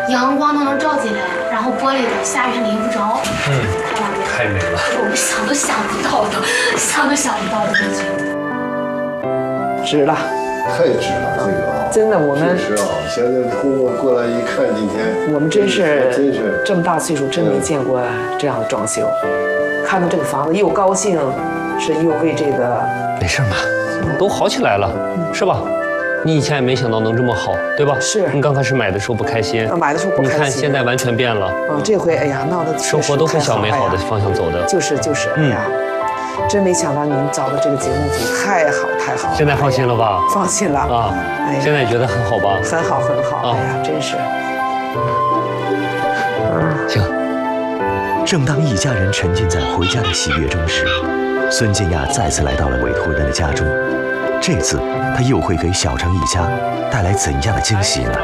阳光都能照进来，然后玻璃的下雨淋不着。 太美了。 我们想都想不到的，想都想不到的感觉。 值了， 太值了，这个啊， 真的，我们确实啊，现在过来一看，今天我们真是这么大岁数，真没见过这样的装修。看到这个房子又高兴，是又为这个没事嘛，都好起来了，是吧？你以前也没想到能这么好，对吧？ 是。 你刚开始买的时候不开心， 买的时候不开心。 你看现在完全变了。 这回哎呀，闹得生活都会向美好的方向走的。 就是，哎呀，真没想到您找的这个节目组太好了。 现在放心了吧？ 放心了啊！哎，现在也觉得很好吧？ 很好。哎呀，真是。 行。 正当一家人沉浸在回家的喜悦中时，孙建亚再次来到了委托人的家中。这次他又会给小张一家带来怎样的惊喜呢？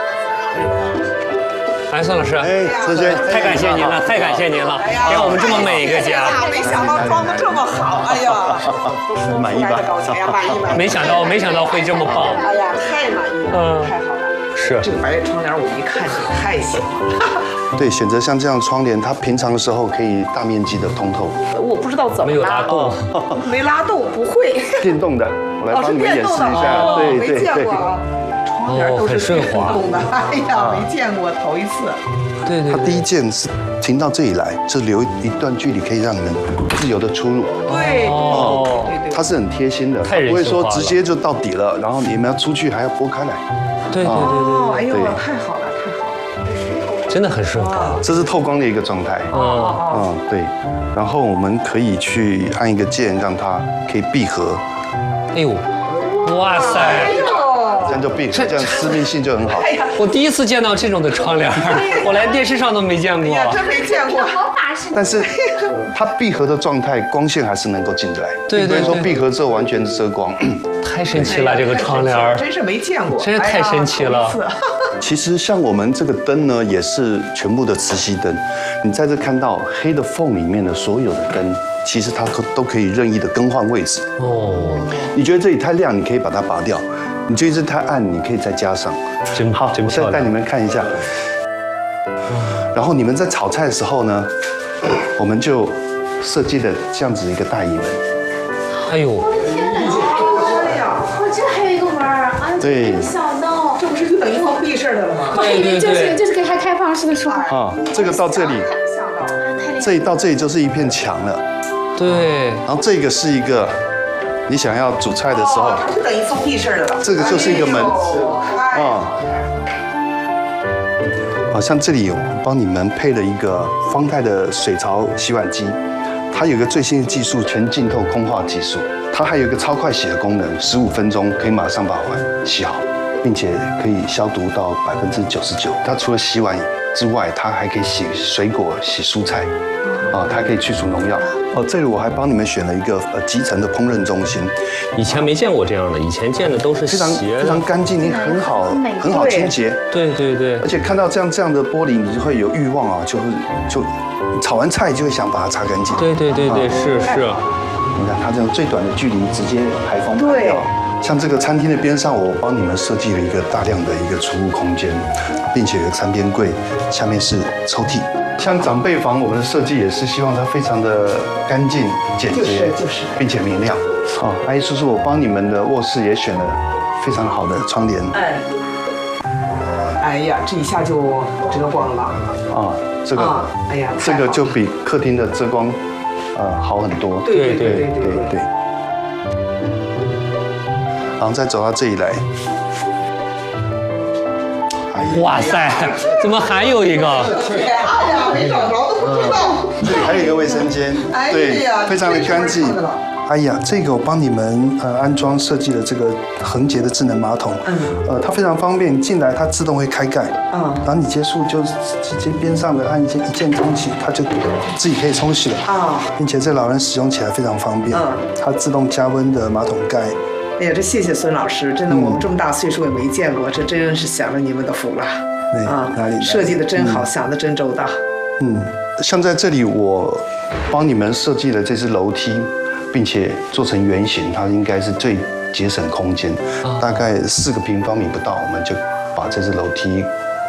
哎，孙老师， 孙轩， 太感谢您了，太感谢您了，给我们这么美一个家。 没想到装得这么好，哎呀， 满意吧？ 没想到会这么棒。 哎呀，太满意了，太好了。 是这个白窗帘，我一看就太喜欢了。 对，选择像这样的窗帘，它平常的时候可以大面积的通透。 我不知道怎么拉动，没拉动，不会。 电动的，我来帮你们演示一下。对， 没见过啊。窗帘都是电动的，哎呀，没见过，头一次。 对。 它第一件是停到这里来，就留一段距离，可以让你们自由的出入。 对。 它是很贴心的，不会说直接就到底了，然后你们要出去还要拨开来。 对。 哎呦，太好了。 真的很顺滑， 这是透光的一个状态。对。然后我们可以去按一个键，让它可以闭合。 哎呦，哇塞！ 这样就闭合，这样私密性就很好。 我第一次见到这种的窗帘，我连电视上都没见过。 真没见过。 但是它闭合的状态，光线还是能够进来。 对。 所以说闭合之后完全遮光。 太神奇了，这个窗帘真是没见过， 真是太神奇了。 其实像我们这个灯呢，也是全部的磁吸灯。你在这看到黑的缝里面的所有的灯，其实它都可以任意的更换位置。你觉得这里太亮，你可以把它拔掉；你觉得这太暗，你可以再加上。 真好， 我再带你们看一下。然后你们在炒菜的时候呢，我们就设计了这样子一个大椅门。 哎呦！ 这还有一个门儿， 对。 想到， 这不是就等于封闭式的了吗？ 对，就是给它开放式的窗。 这个到这里，这里到这里就是一片墙了。 对。 然后这个是一个，你想要煮菜的时候， 它就等于封闭式的了。 这个就是一个门。像这里我帮你们配了一个方太的水槽洗碗机，它有一个最新的技术，全浸透空化技术。它还有一个超快洗的功能，15分钟可以马上把碗洗好，并且可以消毒到99%。它除了洗碗之外，它还可以洗水果、洗蔬菜，它可以去除农药。这里我还帮你们选了一个集成的烹饪中心。 以前没见过这样的，以前见的都是非常干净，你很好清洁。对。而且看到这样的玻璃，你就会有欲望就炒完菜就会想把它擦干净。 对，是。 你看它这样最短的距离直接排风排掉。像这个餐厅的边上，我帮你们设计了一个大量的一个储物空间，并且有个餐边柜，下面是抽屉。像长辈房，我们的设计也是希望它非常的干净、简洁，并且明亮。阿姨叔叔，我帮你们的卧室也选了非常好的窗帘。 哎呀，这一下就遮光了。 这个，哎呀，这个就比客厅的遮光，好很多。 对。 然后再走到这里来。 哇塞，怎么还有一个？ 哎呀，没找着都不知道。 还有一个卫生间，对，非常的干净。哎呀，这个我帮你们安装设计了这个横截的智能马桶，它非常方便，进来它自动会开盖，然后你结束就直接边上的按一键冲洗，它就自己可以冲洗了，并且这老人使用起来非常方便，它自动加温的马桶盖。 哎呀，这谢谢孙老师，真的我们这么大岁数也没见过，这真是享了你们的福了。 哪里设计的真好，想的真周到。 像在这里我帮你们设计了这只楼梯，并且做成圆形，它应该是最节省空间，大概4个平方米不到，我们就把这只楼梯